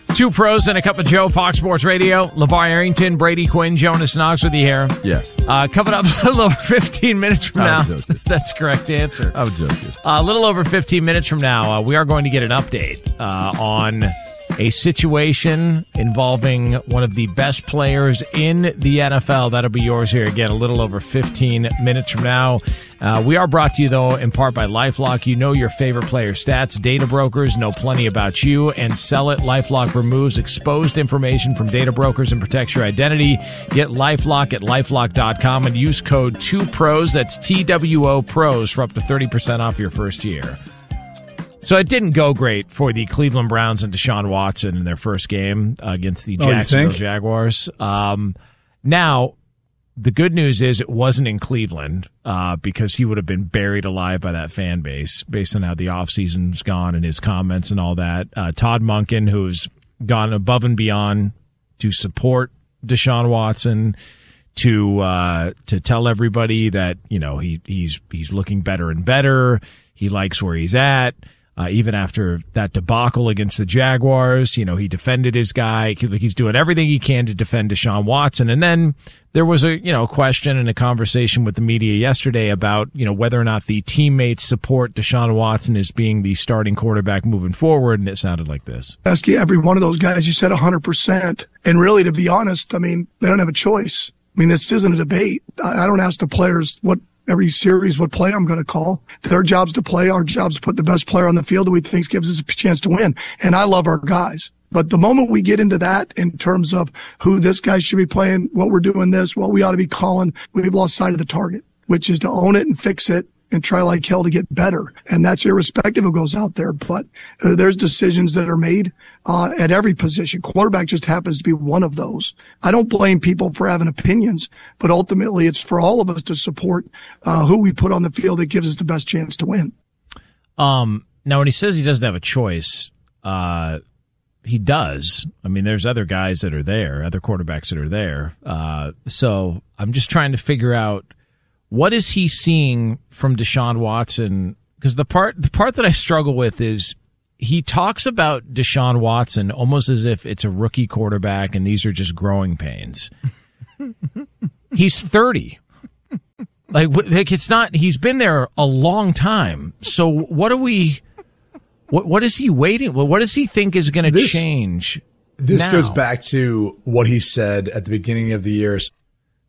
Two pros and a cup of Joe, Fox Sports Radio. LeVar Arrington, Brady Quinn, Jonas Knox with you here. Yes. Coming up a little over 15 minutes from now. That's the correct answer. I was joking. A little over 15 minutes from now, we are going to get an update on a situation involving one of the best players in the NFL. That'll be yours here again a little over 15 minutes from now. We are brought to you, though, in part by LifeLock. You know your favorite player stats. Data brokers know plenty about you and sell it. LifeLock removes exposed information from data brokers and protects your identity. Get LifeLock at LifeLock.com and use code 2PROS. That's TWO PROS for up to 30% off your first year. So it didn't go great for the Cleveland Browns and Deshaun Watson in their first game against the Jacksonville Jaguars. Now, the good news is it wasn't in Cleveland because he would have been buried alive by that fan base based on how the offseason's gone and his comments and all that. Todd Monken, who's gone above and beyond to support Deshaun Watson, to tell everybody that, you know, he's looking better and better. He likes where he's at. Even after that debacle against the Jaguars, you know, he defended his guy. He's doing everything he can to defend Deshaun Watson. And then there was a, you know, question and a conversation with the media yesterday about, you know, whether or not the teammates support Deshaun Watson as being the starting quarterback moving forward. And it sounded like this. Ask you every one of those guys, you said 100%. And really, to be honest, I mean, they don't have a choice. I mean, this isn't a debate. I don't ask the players every series what play I'm going to call. Their job's to play. Our job's to put the best player on the field that we think gives us a chance to win. And I love our guys. But the moment we get into that in terms of who this guy should be playing, what we're doing this, what we ought to be calling, we've lost sight of the target, which is to own it and fix it and try like hell to get better. And that's irrespective of who goes out there. But there's decisions that are made at every position. Quarterback just happens to be one of those. I don't blame people for having opinions, but ultimately it's for all of us to support who we put on the field that gives us the best chance to win. Now, when he says he doesn't have a choice, he does. I mean, there's other guys that are there, other quarterbacks that are there. So I'm just trying to figure out, what is he seeing from Deshaun Watson? Because the part that I struggle with is he talks about Deshaun Watson almost as if it's a rookie quarterback and these are just growing pains. He's 30. Like it's not. He's been there a long time. So what is he waiting? What does he think is going to change? This goes back to what he said at the beginning of the year.